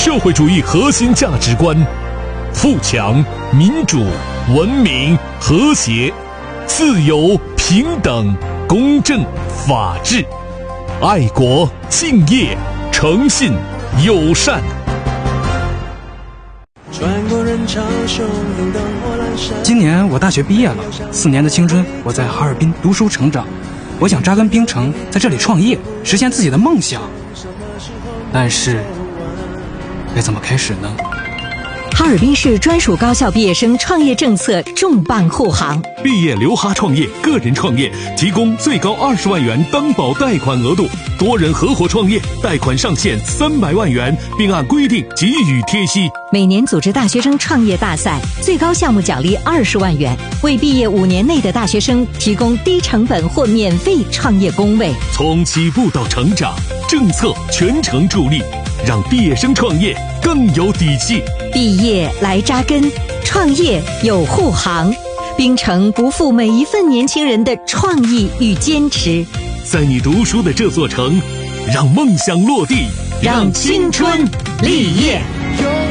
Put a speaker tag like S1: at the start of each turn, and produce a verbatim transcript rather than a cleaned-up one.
S1: 社会主义核心价值观：富强、民主、文明、和谐、自由、平等、公正、法治、爱国、敬业、诚信、友善。
S2: 今年我大学毕业了，四年的青春我在哈尔滨读书成长，我想扎根冰城，在这里创业，实现自己的梦想。但是该怎么开始呢？
S3: 哈尔滨市专属高校毕业生创业政策重磅护航，
S1: 毕业留哈创业，个人创业提供最高二十万元担保贷款额度，多人合伙创业贷款上限三百万元，并按规定给予贴息。
S3: 每年组织大学生创业大赛，最高项目奖励二十万元，为毕业五年内的大学生提供低成本或免费创业工位。
S1: 从起步到成长，政策全程助力，让毕业生创业更有底气。
S3: 毕业来扎根，创业有护航。冰城不负每一份年轻人的创意与坚持。
S1: 在你读书的这座城，让梦想落地，让青春立业。